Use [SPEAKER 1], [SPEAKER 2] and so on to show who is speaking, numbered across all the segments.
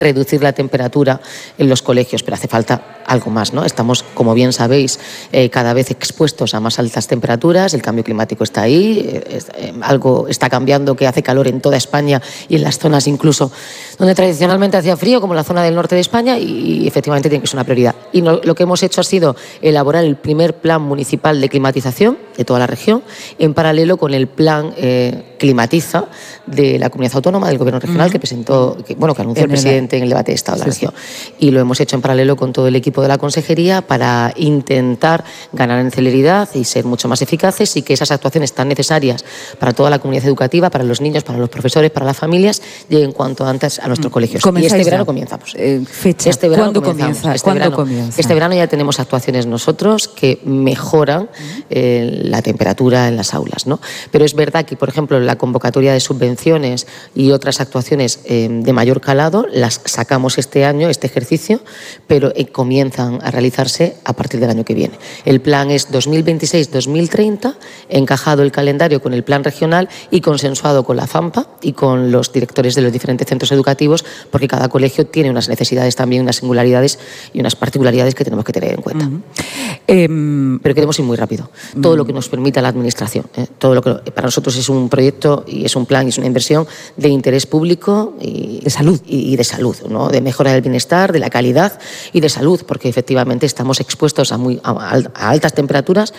[SPEAKER 1] reducir la temperatura en los colegios, pero hace falta algo más, ¿no? Estamos, como bien sabéis, cada vez expuestos a más altas temperaturas, el cambio climático está ahí, algo está cambiando que hace calor en toda España y en las zonas incluso donde tradicionalmente hacía frío, como la zona del norte de España, y efectivamente tiene que ser una prioridad. Y lo que hemos hecho ha sido elaborar el primer plan municipal de climatización de toda la región, en paralelo con el plan Climatiza de la Comunidad Autónoma, del Gobierno regional, que presentó, que anunció el presidente en el debate de Estado de la región. Y lo hemos hecho en paralelo con todo el equipo de la Consejería para intentar ganar en celeridad y ser mucho más eficaces, y que esas actuaciones tan necesarias para toda la comunidad educativa, para los niños, para los profesores, para las familias, lleguen cuanto antes a nuestros colegios. Y este verano comenzamos.
[SPEAKER 2] Fecha.
[SPEAKER 1] Este verano
[SPEAKER 2] ¿Cuándo comienza?
[SPEAKER 1] Este verano ya tenemos actuaciones nosotros que mejoran la temperatura en las aulas, ¿no? Pero es verdad que, por ejemplo, la convocatoria de subvenciones y otras actuaciones de mayor calado las sacamos este año, este ejercicio, pero comienzan a realizarse a partir del año que viene. El plan es 2026-2030, encajado el calendario con el plan regional y consensuado con la FAMPA y con los directores de los diferentes centros educativos, porque cada colegio tiene unas necesidades también, unas singularidades y unas particularidades que tenemos que tener en cuenta. Pero queremos ir muy rápido. Todo lo que nos permita la Administración, todo lo que para nosotros es un proyecto y es un plan y es una inversión de interés público y
[SPEAKER 2] de salud,
[SPEAKER 1] ¿no? De mejora del bienestar, de la calidad y de salud, porque efectivamente estamos expuestos a altas temperaturas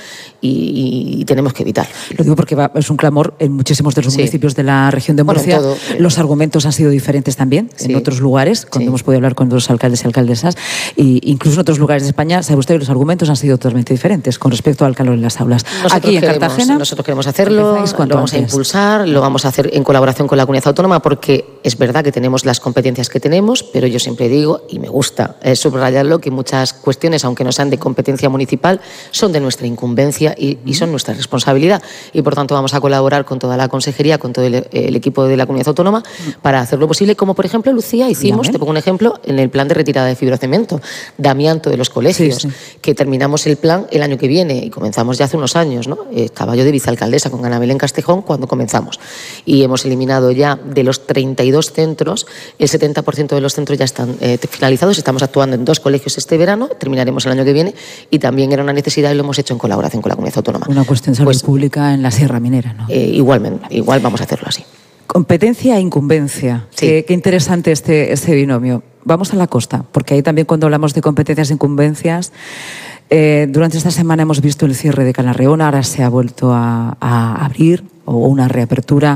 [SPEAKER 1] y tenemos que evitarlo.
[SPEAKER 2] Lo digo porque es un clamor en muchísimos de los municipios de la región de Murcia. Los argumentos han sido diferentes también en otros lugares, cuando hemos podido hablar con los alcaldes y alcaldesas, e incluso en otros lugares de España, sabe usted que los argumentos han sido totalmente diferentes con respecto al calor en las aulas. Aquí en Cartagena,
[SPEAKER 1] nosotros queremos hacerlo, lo vamos a impulsar, lo vamos a hacer en colaboración con la Comunidad Autónoma, porque es verdad que tenemos las competencias que tenemos, pero yo siempre digo, y me gusta subrayarlo, que muchas cuestiones, aunque no sean de competencia municipal, son de nuestra incumbencia y son nuestra responsabilidad. Y por tanto vamos a colaborar con toda la Consejería, con todo el equipo de la Comunidad Autónoma, para hacer lo posible, como por ejemplo, Lucía, hicimos, te pongo un ejemplo, en el plan de retirada de fibrocemento, de amianto de los colegios, que terminamos el plan el año que viene y comenzamos ya hace unos años, ¿no? Estaba yo de vicealcaldesa con Ana Belén Castejón cuando comenzamos, y hemos eliminado ya de los 32 centros, el 70% de los centros ya están finalizados. Estamos actuando en 2 colegios este verano, terminaremos el año que viene, y también era una necesidad y lo hemos hecho en colaboración con la Comunidad Autónoma.
[SPEAKER 2] Una cuestión de salud pública en la Sierra Minera, ¿no?
[SPEAKER 1] Igual vamos a hacerlo así.
[SPEAKER 2] Competencia e incumbencia. Qué interesante este binomio. Vamos a la costa, porque ahí también, cuando hablamos de competencias e incumbencias, durante esta semana hemos visto el cierre de Canarreona, ahora se ha vuelto a abrir, o una reapertura.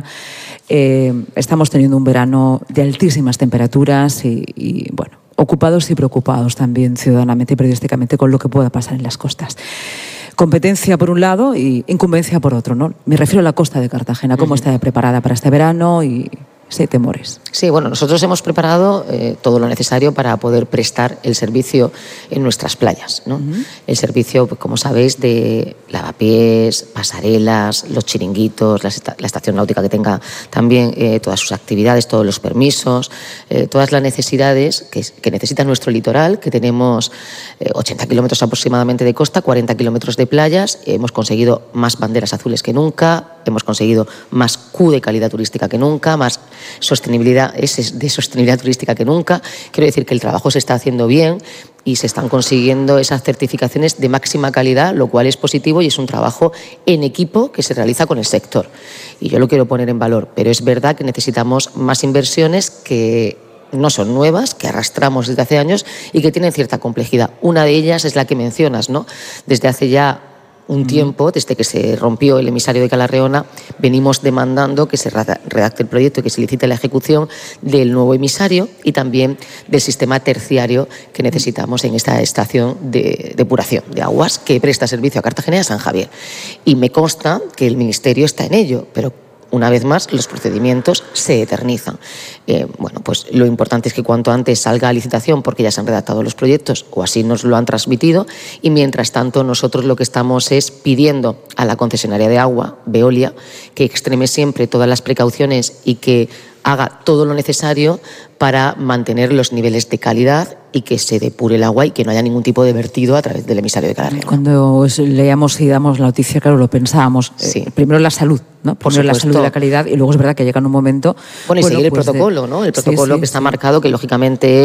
[SPEAKER 2] Estamos teniendo un verano de altísimas temperaturas y ocupados y preocupados también ciudadanamente y periodísticamente con lo que pueda pasar en las costas. Competencia por un lado y incumbencia por otro, ¿no? Me refiero a la costa de Cartagena. ¿Cómo está preparada para este verano y sí, temores? Sí, nosotros hemos preparado todo lo necesario para poder prestar el servicio en nuestras playas, ¿no? El servicio, pues, como sabéis, de lavapiés, pasarelas, los chiringuitos, la estación náutica que tenga también todas sus actividades, todos los permisos, todas las necesidades que necesita nuestro litoral, que tenemos 80 kilómetros aproximadamente de costa, 40 kilómetros de playas. Hemos conseguido más banderas azules que nunca, hemos conseguido más Q de calidad turística que nunca, más sostenibilidad turística que nunca. Quiero decir que el trabajo se está haciendo bien y se están consiguiendo esas certificaciones de máxima calidad, lo cual es positivo y es un trabajo en equipo que se realiza con el sector. Y yo lo quiero poner en valor, pero es verdad que necesitamos más inversiones que no son nuevas, que arrastramos desde hace años y que tienen cierta complejidad. Una de ellas es la que mencionas, ¿no? Desde hace ya un tiempo, desde que se rompió el emisario de Canarreona, venimos demandando que se redacte el proyecto y que se licite la ejecución del nuevo emisario y también del sistema terciario que necesitamos en esta estación de depuración de aguas que presta servicio a Cartagena y a San Javier. Y me consta que el Ministerio está en ello, pero una vez más, los procedimientos se eternizan. Pues lo importante es que cuanto antes salga a licitación, porque ya se han redactado los proyectos, o así nos lo han transmitido, y mientras tanto nosotros lo que estamos es pidiendo a la concesionaria de agua, Veolia, que extreme siempre todas las precauciones y que
[SPEAKER 1] haga todo lo necesario para mantener los niveles de calidad y que se depure el agua y que no haya ningún tipo de vertido a través del emisario de Cala-Reona.
[SPEAKER 2] Cuando leíamos y damos la noticia, claro, lo pensábamos.
[SPEAKER 1] Sí.
[SPEAKER 2] Primero la salud, ¿no? Primero la salud y la calidad, y luego es verdad que llega en un momento...
[SPEAKER 1] Bueno, y seguir el protocolo, ¿no? El protocolo que está marcado, que lógicamente